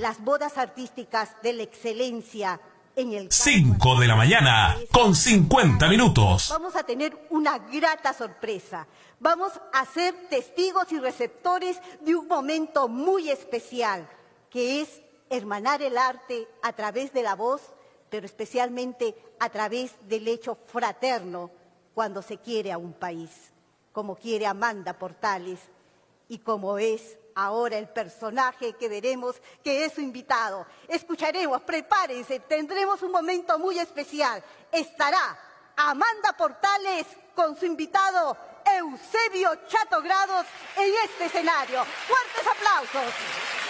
las bodas artísticas de la excelencia en el 5 de la mañana con 50 minutos. Vamos a tener una grata sorpresa. Vamos a ser testigos y receptores de un momento muy especial, que es hermanar el arte a través de la voz, pero especialmente a través del hecho fraterno cuando se quiere a un país, como quiere Amanda Portales y como es ahora el personaje que veremos que es su invitado. Escucharemos, prepárense, tendremos un momento muy especial. Estará Amanda Portales con su invitado Eusebio Chato Grados en este escenario. ¡Fuertes aplausos!